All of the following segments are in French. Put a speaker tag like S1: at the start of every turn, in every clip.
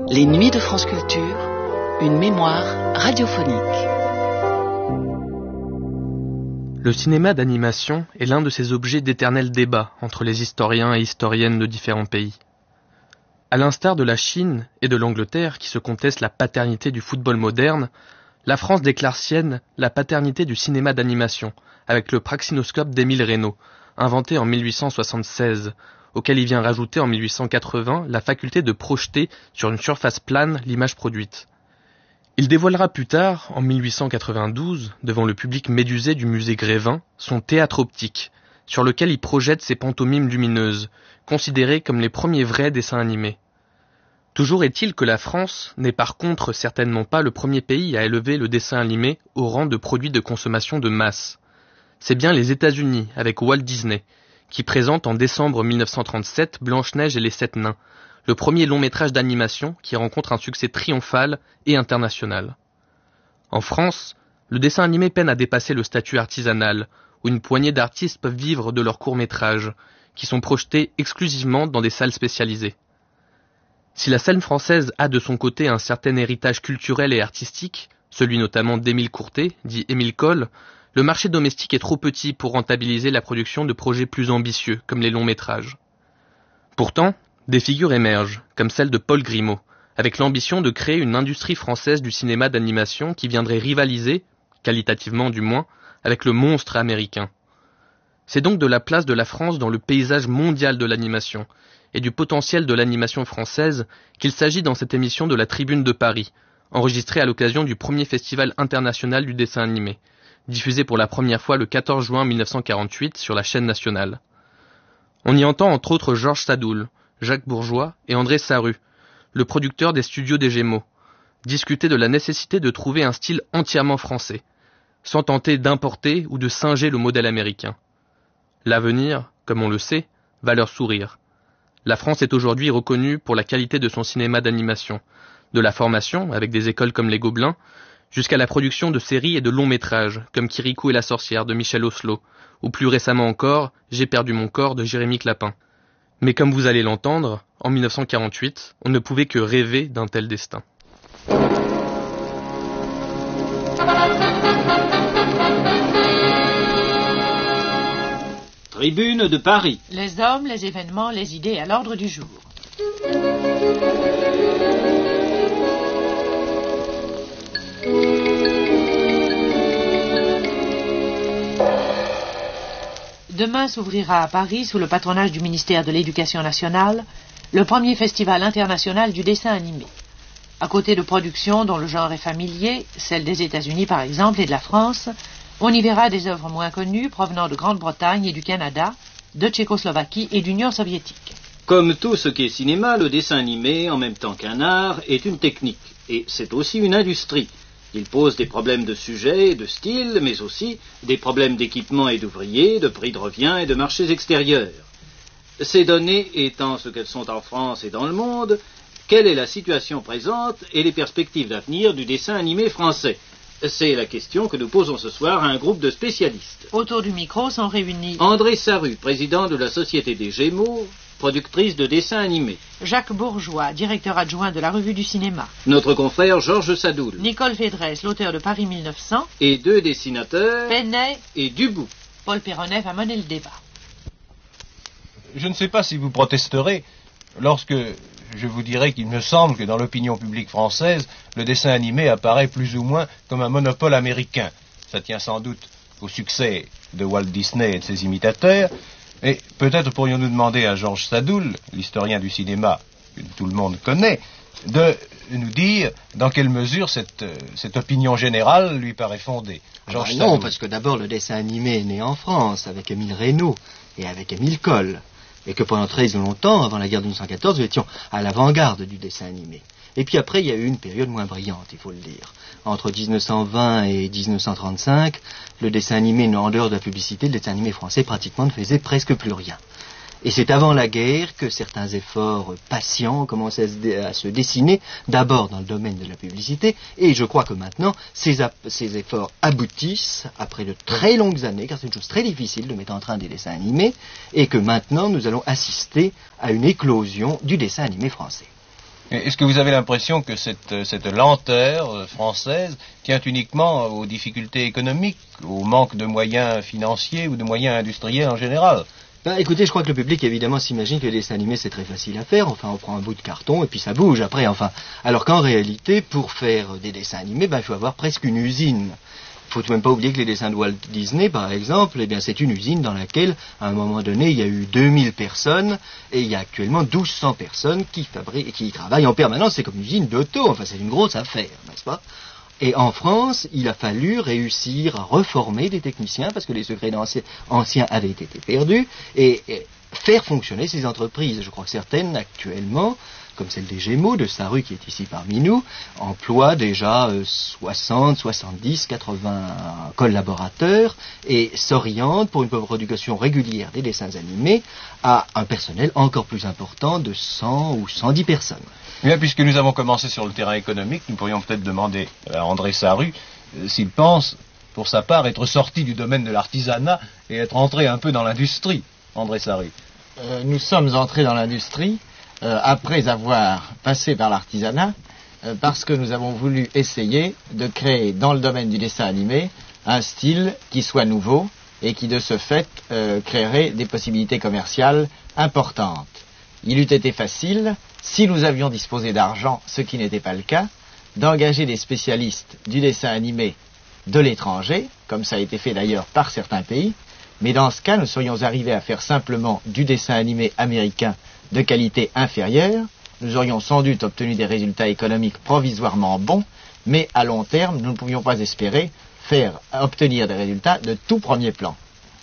S1: Les Nuits de France Culture, une mémoire radiophonique.
S2: Le cinéma d'animation est l'un de ces objets d'éternel débat entre les historiens et historiennes de différents pays. À l'instar de la Chine et de l'Angleterre qui se contestent la paternité du football moderne, la France déclare sienne la paternité du cinéma d'animation avec le praxinoscope d'Émile Reynaud, inventé en 1876, auquel il vient rajouter en 1880 la faculté de projeter sur une surface plane l'image produite. Il dévoilera plus tard, en 1892, devant le public médusé du musée Grévin, son théâtre optique, sur lequel il projette ses pantomimes lumineuses, considérées comme les premiers vrais dessins animés. Toujours est-il que la France n'est par contre certainement pas le premier pays à élever le dessin animé au rang de produit de consommation de masse. C'est bien les États-Unis, avec Walt Disney, qui présente en décembre 1937 Blanche-Neige et les Sept Nains, le premier long métrage d'animation qui rencontre un succès triomphal et international. En France, le dessin animé peine à dépasser le statut artisanal, où une poignée d'artistes peuvent vivre de leurs courts-métrages, qui sont projetés exclusivement dans des salles spécialisées. Si la scène française a de son côté un certain héritage culturel et artistique, celui notamment d'Émile Courtet, dit Émile Coll, le marché domestique est trop petit pour rentabiliser la production de projets plus ambitieux, comme les longs métrages. Pourtant, des figures émergent, comme celle de Paul Grimaud, avec l'ambition de créer une industrie française du cinéma d'animation qui viendrait rivaliser, qualitativement du moins, avec le monstre américain. C'est donc de la place de la France dans le paysage mondial de l'animation, et du potentiel de l'animation française qu'il s'agit dans cette émission de la Tribune de Paris, enregistrée à l'occasion du premier festival international du dessin animé, diffusé pour la première fois le 14 juin 1948 sur la chaîne nationale. On y entend entre autres Georges Sadoul, Jacques Bourgeois et André Sarru, le producteur des studios des Gémeaux, discuter de la nécessité de trouver un style entièrement français, sans tenter d'importer ou de singer le modèle américain. L'avenir, comme on le sait, va leur sourire. La France est aujourd'hui reconnue pour la qualité de son cinéma d'animation, de la formation, avec des écoles comme les Gobelins, jusqu'à la production de séries et de longs métrages, comme Kirikou et la sorcière de Michel Oslo, ou plus récemment encore, J'ai perdu mon corps de Jérémy Clapin. Mais comme vous allez l'entendre, en 1948, on ne pouvait que rêver d'un tel destin.
S3: Tribune de Paris.
S4: Les hommes, les événements, les idées à l'ordre du jour. Demain s'ouvrira à Paris, sous le patronage du ministère de l'Éducation nationale, le premier festival international du dessin animé. À côté de productions dont le genre est familier, celles des États-Unis par exemple et de la France, on y verra des œuvres moins connues provenant de Grande-Bretagne et du Canada, de Tchécoslovaquie et d'Union soviétique.
S3: Comme tout ce qui est cinéma, le dessin animé, en même temps qu'un art, est une technique. Et c'est aussi une industrie. Il pose des problèmes de sujet et de style, mais aussi des problèmes d'équipement et d'ouvriers, de prix de revient et de marchés extérieurs. Ces données étant ce qu'elles sont en France et dans le monde, quelle est la situation présente et les perspectives d'avenir du dessin animé français? C'est la question que nous posons ce soir à un groupe de spécialistes.
S4: Autour du micro sont réunis
S3: André Sarru, président de la Société des Gémeaux, productrice de dessins animés.
S4: Jacques Bourgeois, directeur adjoint de la Revue du Cinéma.
S3: Notre confrère Georges Sadoul.
S4: Nicole Fédresse, l'auteur de Paris 1900.
S3: Et deux dessinateurs.
S4: Penet
S3: Et Dubout.
S4: Paul Perronnet va mener le débat.
S5: Je ne sais pas si vous protesterez lorsque je vous dirai qu'il me semble que dans l'opinion publique française, le dessin animé apparaît plus ou moins comme un monopole américain. Ça tient sans doute au succès de Walt Disney et de ses imitateurs, et peut-être pourrions-nous demander à Georges Sadoul, l'historien du cinéma que tout le monde connaît, de nous dire dans quelle mesure cette opinion générale lui paraît fondée.
S6: Georges Sadoul. Non, parce que d'abord le dessin animé est né en France avec Émile Reynaud et avec Émile Coll. Et que pendant très longtemps, avant la guerre de 1914, nous étions à l'avant-garde du dessin animé. Et puis après, il y a eu une période moins brillante, il faut le dire. Entre 1920 et 1935, le dessin animé, en dehors de la publicité, le dessin animé français pratiquement ne faisait presque plus rien. Et c'est avant la guerre que certains efforts patients commençaient à se dessiner, d'abord dans le domaine de la publicité, et je crois que maintenant, ces efforts aboutissent après de très longues années, car c'est une chose très difficile de mettre en train des dessins animés, et que maintenant nous allons assister à une éclosion du dessin animé français.
S5: Est-ce que vous avez l'impression que cette lenteur française tient uniquement aux difficultés économiques, au manque de moyens financiers ou de moyens industriels en général?
S6: Écoutez, je crois que le public, évidemment, s'imagine que les dessins animés, c'est très facile à faire. Enfin, on prend un bout de carton et puis ça bouge après, enfin. Alors qu'en réalité, pour faire des dessins animés, il faut avoir presque une usine. Il faut tout de même pas oublier que les dessins de Walt Disney, par exemple, c'est une usine dans laquelle, à un moment donné, il y a eu 2000 personnes et il y a actuellement 1200 personnes qui travaillent en permanence. C'est comme une usine d'auto, enfin, c'est une grosse affaire, n'est-ce pas? Et en France, il a fallu réussir à reformer des techniciens parce que les secrets anciens avaient été perdus et faire fonctionner ces entreprises. Je crois que certaines, actuellement, comme celle des Gémeaux de Sarru qui est ici parmi nous, emploient déjà 60, 70, 80 collaborateurs et s'orientent pour une production régulière des dessins animés à un personnel encore plus important de 100 ou 110 personnes.
S5: Bien, puisque nous avons commencé sur le terrain économique, nous pourrions peut-être demander à André Sarru s'il pense, pour sa part, être sorti du domaine de l'artisanat et être entré un peu dans l'industrie. André Sarru.
S7: Nous sommes entrés dans l'industrie après avoir passé par l'artisanat, parce que nous avons voulu essayer de créer dans le domaine du dessin animé un style qui soit nouveau et qui de ce fait créerait des possibilités commerciales importantes. Il eût été facile, si nous avions disposé d'argent, ce qui n'était pas le cas, d'engager des spécialistes du dessin animé de l'étranger, comme ça a été fait d'ailleurs par certains pays, mais dans ce cas, nous serions arrivés à faire simplement du dessin animé américain de qualité inférieure, nous aurions sans doute obtenu des résultats économiques provisoirement bons, mais à long terme, nous ne pouvions pas espérer obtenir des résultats de tout premier plan.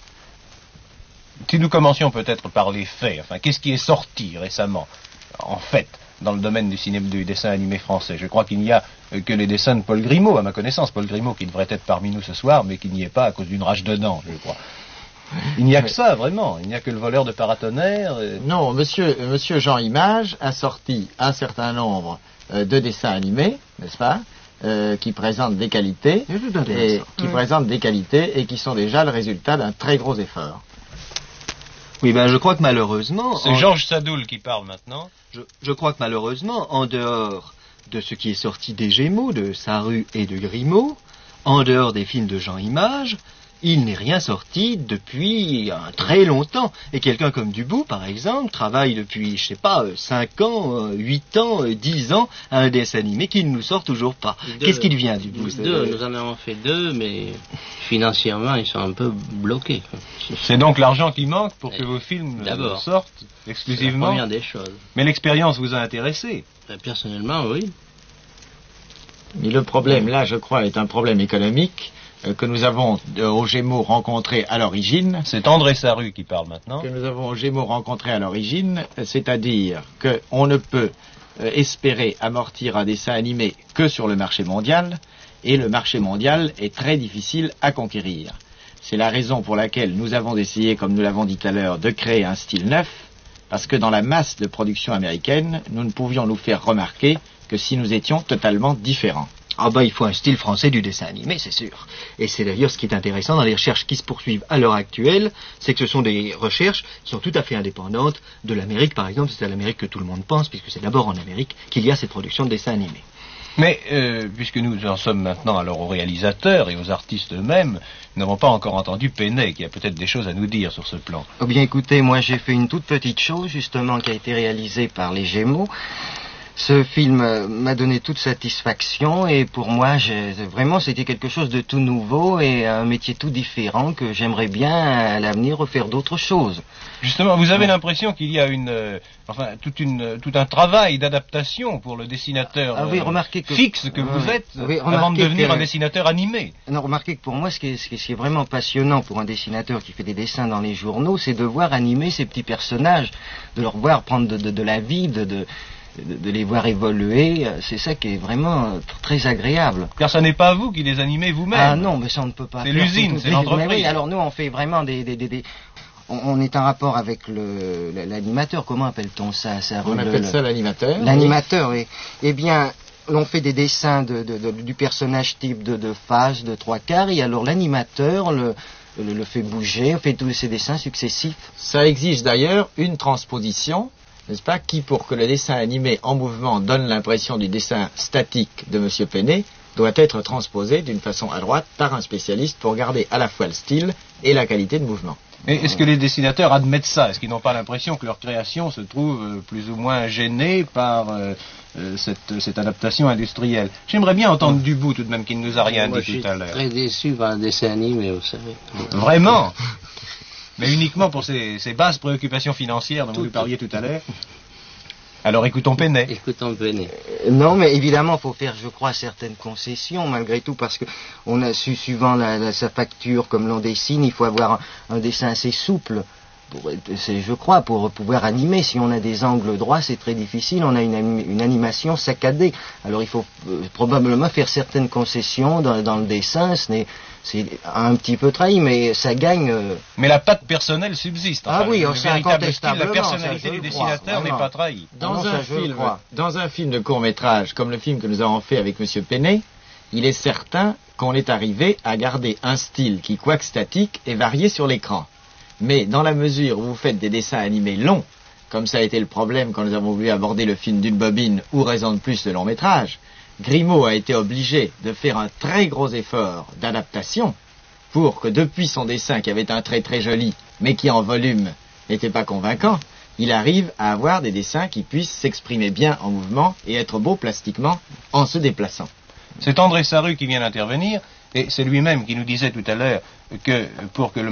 S5: Si nous commencions peut-être par les faits, enfin, qu'est-ce qui est sorti récemment, en fait, dans le domaine du dessin animé français? Je crois qu'il n'y a que les dessins de Paul Grimaud, à ma connaissance. Paul Grimaud qui devrait être parmi nous ce soir, mais qui n'y est pas à cause d'une rage de dents, je crois. Il n'y a que ça, vraiment. Il n'y a que le voleur de paratonnerre.
S7: Non, monsieur Jean Image a sorti un certain nombre de dessins animés, n'est-ce pas, qui présentent des qualités, et qui sont déjà le résultat d'un très gros effort.
S6: Oui, je crois que malheureusement...
S5: C'est Georges Sadoul qui parle maintenant.
S6: Je crois que malheureusement, en dehors de ce qui est sorti des Gémeaux, de Sarru et de Grimaud, en dehors des films de Jean Image, il n'est rien sorti depuis très longtemps. Et quelqu'un comme Dubout, par exemple, travaille depuis, 5 ans, 8 ans, 10 ans à un dessin animé qui ne nous sort toujours pas. Qu'est-ce qu'il vient, Dubout?
S8: Nous en avons fait 2, mais financièrement, ils sont un peu bloqués.
S5: C'est donc l'argent qui manque pour que vos films sortent exclusivement?
S8: C'est la première des choses.
S5: Mais l'expérience vous a intéressé?
S8: Personnellement, oui.
S7: Mais le problème, là, je crois, est un problème économique que nous avons aux Gémeaux rencontré à l'origine.
S5: C'est André Sarru qui parle maintenant.
S7: Que nous avons aux Gémeaux rencontré à l'origine, c'est-à-dire qu'on ne peut espérer amortir un dessin animé que sur le marché mondial, et le marché mondial est très difficile à conquérir. C'est la raison pour laquelle nous avons essayé, comme nous l'avons dit tout à l'heure, de créer un style neuf, parce que dans la masse de production américaine, nous ne pouvions nous faire remarquer que si nous étions totalement différents.
S6: Il faut un style français du dessin animé, c'est sûr. Et c'est d'ailleurs ce qui est intéressant dans les recherches qui se poursuivent à l'heure actuelle, c'est que ce sont des recherches qui sont tout à fait indépendantes de l'Amérique, par exemple. C'est à l'Amérique que tout le monde pense, puisque c'est d'abord en Amérique qu'il y a cette production de dessins animés.
S5: Mais, puisque nous en sommes maintenant alors aux réalisateurs et aux artistes eux-mêmes, nous n'avons pas encore entendu Penet, qui a peut-être des choses à nous dire sur ce plan.
S6: Oh bien écoutez, moi j'ai fait une toute petite chose, justement, qui a été réalisée par les Gémeaux. Ce film m'a donné toute satisfaction et pour moi, vraiment, c'était quelque chose de tout nouveau et un métier tout différent que j'aimerais bien à l'avenir refaire d'autres choses.
S5: Justement, vous avez l'impression qu'il y a tout un travail d'adaptation pour le dessinateur fixe que vous êtes avant de devenir un dessinateur animé.
S6: Non, remarquez que pour moi, ce qui est vraiment passionnant pour un dessinateur qui fait des dessins dans les journaux, c'est de voir animer ces petits personnages, de leur voir prendre de la vie, de les voir évoluer, c'est ça qui est vraiment très agréable.
S5: Car ça n'est pas vous qui les animez vous-même.
S6: Ah non, mais ça on ne peut pas.
S5: C'est l'usine, c'est l'entreprise.
S6: Oui, alors nous on fait vraiment on est en rapport avec l'animateur, comment appelle-t-on ça?
S7: On appelle ça l'animateur.
S6: L'animateur, oui. Eh bien, on fait des dessins du personnage type de face, de 3/4, et alors l'animateur le fait bouger, on fait tous ces dessins successifs.
S7: Ça exige d'ailleurs une transposition n'est-ce pas, qui, pour que le dessin animé en mouvement donne l'impression du dessin statique de M. Penet, doit être transposé d'une façon adroite par un spécialiste pour garder à la fois le style et la qualité de mouvement.
S5: Et est-ce que les dessinateurs admettent ça? Est-ce qu'ils n'ont pas l'impression que leur création se trouve plus ou moins gênée par cette adaptation industrielle? J'aimerais bien entendre Dubout tout de même, qui ne nous a rien dit tout à l'heure.
S8: Je suis très déçu par le dessin animé, vous savez.
S5: Vraiment? Mais uniquement pour ces basses préoccupations financières dont vous parliez tout à l'heure? Alors écoutons Penet.
S8: Écoutons Penet.
S6: Non, mais évidemment, il faut faire, je crois, certaines concessions, malgré tout, parce que on a su, suivant sa facture, comme l'on dessine, il faut avoir un dessin assez souple. Je crois, pour pouvoir animer. Si on a des angles droits, c'est très difficile. On a une animation saccadée. Alors il faut probablement faire certaines concessions dans le dessin. C'est un petit peu trahi, mais ça gagne.
S5: Mais la patte personnelle subsiste. Enfin,
S6: oui,
S5: le
S6: c'est
S5: véritable style,
S6: incontestablement.
S5: la personnalité du dessinateur n'est pas trahie.
S7: Dans un film de court-métrage, comme le film que nous avons fait avec M. Penet, il est certain qu'on est arrivé à garder un style qui, quoique statique, est varié sur l'écran. Mais dans la mesure où vous faites des dessins animés longs, comme ça a été le problème quand nous avons voulu aborder le film d'une bobine ou raison de plus de long métrage, Grimaud a été obligé de faire un très gros effort d'adaptation pour que depuis son dessin qui avait un trait très joli, mais qui en volume n'était pas convaincant, il arrive à avoir des dessins qui puissent s'exprimer bien en mouvement et être beaux plastiquement en se déplaçant.
S5: C'est André Sarru qui vient d'intervenir, et c'est lui-même qui nous disait tout à l'heure que pour que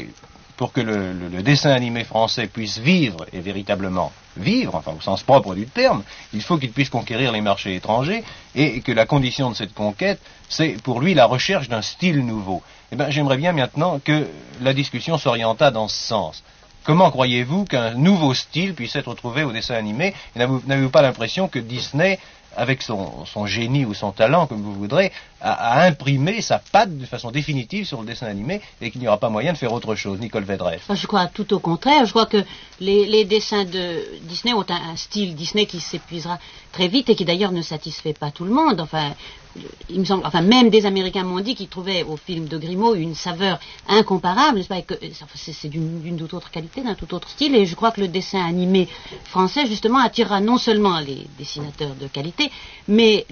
S5: le dessin animé français puisse vivre, et véritablement vivre, enfin au sens propre du terme, il faut qu'il puisse conquérir les marchés étrangers, et que la condition de cette conquête, c'est pour lui la recherche d'un style nouveau. Eh bien, j'aimerais bien maintenant que la discussion s'orientât dans ce sens. Comment croyez-vous qu'un nouveau style puisse être trouvé au dessin animé? N'avez-vous pas l'impression que Disney, avec son génie ou son talent, comme vous voudrez, a imprimé sa patte de façon définitive sur le dessin animé et qu'il n'y aura pas moyen de faire autre chose? Nicole Vedresse.
S9: Je crois tout au contraire. Je crois que les dessins de Disney ont un style Disney qui s'épuisera très vite et qui d'ailleurs ne satisfait pas tout le monde. Enfin, il me semble, même des Américains m'ont dit qu'ils trouvaient au film de Grimaud une saveur incomparable, n'est-ce pas, et que c'est d'une toute autre qualité, d'un tout autre style, et je crois que le dessin animé français, justement, attirera non seulement les dessinateurs de qualité, mais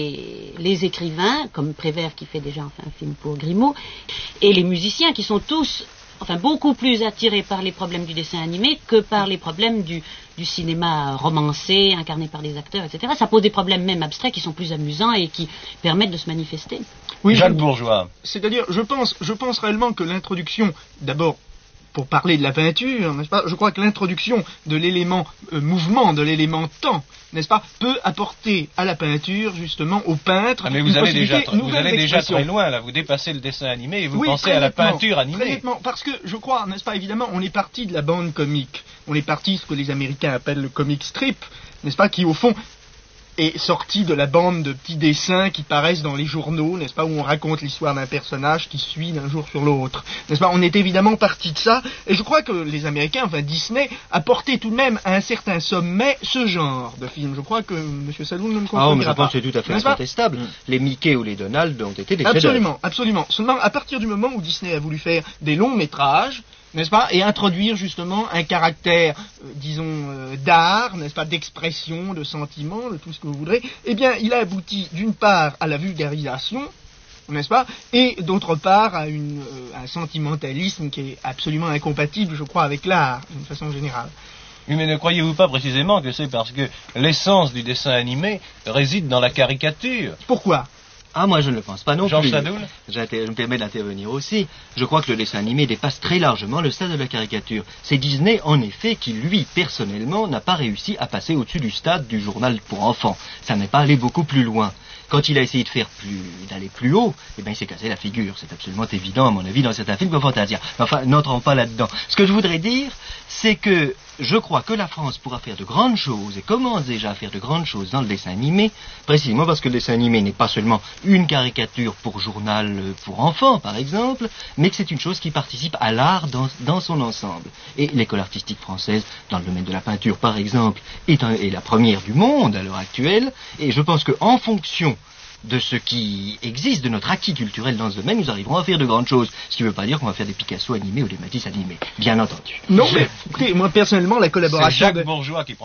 S9: les écrivains, comme Prévert qui fait déjà un film pour Grimaud, et les musiciens qui sont tous, beaucoup plus attirés par les problèmes du dessin animé que par les problèmes du cinéma romancé, incarné par les acteurs, etc. Ça pose des problèmes même abstraits qui sont plus amusants et qui permettent de se manifester.
S5: Oui, Jacques Bourgeois.
S10: C'est-à-dire, je pense réellement que l'introduction, d'abord, pour parler de la peinture, n'est-ce pas, je crois que l'introduction de l'élément mouvement, de l'élément temps, n'est-ce pas, peut apporter à la peinture, justement, au peintre,
S5: mais vous allez déjà très loin, là, vous dépassez le dessin animé et vous pensez à la peinture animée.
S10: Très nettement, parce que je crois, n'est-ce pas, évidemment, on est parti de la bande comique, on est parti de ce que les Américains appellent le comic strip, n'est-ce pas, qui au fond est sorti de la bande de petits dessins qui paraissent dans les journaux, n'est-ce pas, où on raconte l'histoire d'un personnage qui suit d'un jour sur l'autre, n'est-ce pas. On est évidemment parti de ça, et je crois que les Américains, Disney, a porté tout de même à un certain sommet ce genre de film. Je crois que M. Saloum ne me contredira pas.
S6: Mais je pense que c'est tout à fait incontestable. Les Mickey ou les Donald ont été des chefs-d'œuvre.
S10: Absolument, absolument. Seulement, à partir du moment où Disney a voulu faire des longs métrages, n'est-ce pas, et introduire justement un caractère, d'art, n'est-ce pas, d'expression, de sentiment, de tout ce que vous voudrez, eh bien, il a abouti d'une part à la vulgarisation, n'est-ce pas, et d'autre part à un sentimentalisme qui est absolument incompatible, je crois, avec l'art, d'une façon générale.
S5: Oui, mais ne croyez-vous pas précisément que c'est parce que l'essence du dessin animé réside dans la caricature?
S10: Pourquoi?
S6: Moi je ne le pense pas non
S5: plus.
S6: Jean Sadoul. Je me permets d'intervenir aussi. Je crois que le dessin animé dépasse très largement le stade de la caricature. C'est Disney, en effet, qui, lui, personnellement, n'a pas réussi à passer au-dessus du stade du journal pour enfants. Ça n'est pas allé beaucoup plus loin. Quand il a essayé d'aller plus haut, il s'est cassé la figure. C'est absolument évident, à mon avis, dans certains films comme Fantasia. N'entrons pas là-dedans. Ce que je voudrais dire, c'est que je crois que la France pourra faire de grandes choses, et commence déjà à faire de grandes choses dans le dessin animé, précisément parce que le dessin animé n'est pas seulement une caricature pour journal pour enfants, par exemple, mais que c'est une chose qui participe à l'art dans son ensemble. Et l'école artistique française, dans le domaine de la peinture, par exemple, est la première du monde à l'heure actuelle, et je pense qu'en fonction de ce qui existe, de notre acquis culturel dans ce domaine, nous arriverons à faire de grandes choses. Ce qui ne veut pas dire qu'on va faire des Picasso animés ou des Matisse animés, bien entendu.
S10: Non, mais écoutez, moi personnellement, la collaboration...
S5: C'est Jacques Bourgeois qui prend